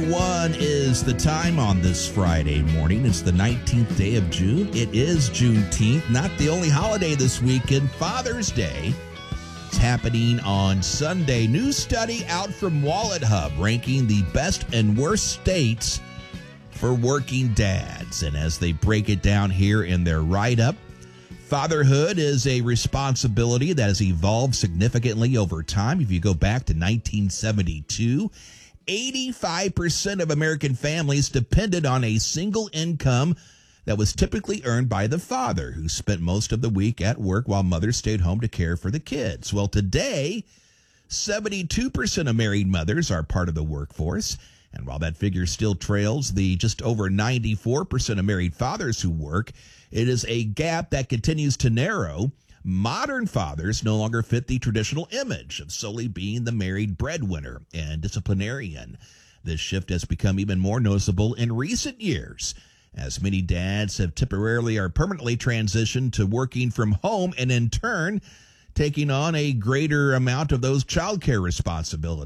1 is the time on this Friday morning. It's the 19th day of June. It is Juneteenth, not the only holiday this weekend. Father's Day is happening on Sunday. New study out from Wallet Hub ranking the best and worst states for working dads. And as they break it down here in their write-up, fatherhood is a responsibility that has evolved significantly over time. If you go back to 1972, 85% of American families depended on a single income that was typically earned by the father, who spent most of the week at work while mother stayed home to care for the kids. Well, today, 72% of married mothers are part of the workforce. And while that figure still trails the just over 94% of married fathers who work, it is a gap that continues to narrow. Modern fathers no longer fit the traditional image of solely being the married breadwinner and disciplinarian. This shift has become even more noticeable in recent years, as many dads have temporarily or permanently transitioned to working from home and in turn taking on a greater amount of those childcare responsibilities.